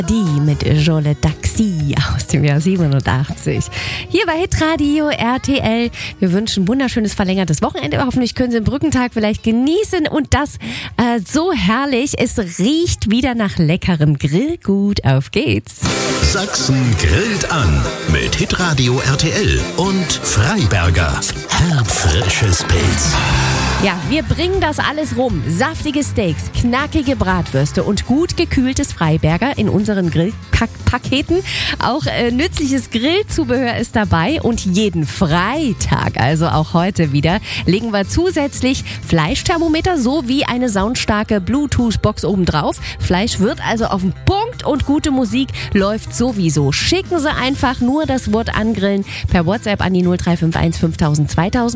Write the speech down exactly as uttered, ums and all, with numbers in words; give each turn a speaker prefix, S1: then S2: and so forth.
S1: Die mit Jolie Taxi aus dem Jahr siebenundachtzig. Hier bei Hitradio R T L. Wir wünschen ein wunderschönes verlängertes Wochenende. Hoffentlich können Sie den Brückentag vielleicht genießen und das äh, so herrlich. Es riecht wieder nach leckerem Grillgut. Auf geht's.
S2: Sachsen grillt an mit Hitradio R T L und Freiberger. Herbfrisches Pilz.
S1: Ja, wir bringen das alles rum. Saftige Steaks, knackige Bratwürste und gut gekühltes Freiberger in unseren Grillpaketen. Auch äh, nützliches Grillzubehör ist dabei und jeden Freitag, also auch heute wieder, legen wir zusätzlich Fleischthermometer sowie eine soundstarke Bluetooth-Box obendrauf. Fleisch wird also auf den Punkt und gute Musik läuft sowieso. Schicken Sie einfach nur das Wort angrillen per WhatsApp an die null drei fünf eins fünftausend zweitausend.